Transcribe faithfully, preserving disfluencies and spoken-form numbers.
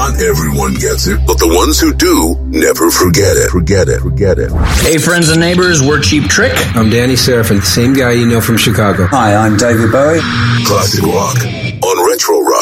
Not everyone gets it, but the ones who do never forget it. Forget it. Forget it. Hey, friends and neighbors, we're Cheap Trick. I'm Danny Serafin, same guy you know from Chicago. Hi, I'm David Bowie. Classic rock on Retro Rock.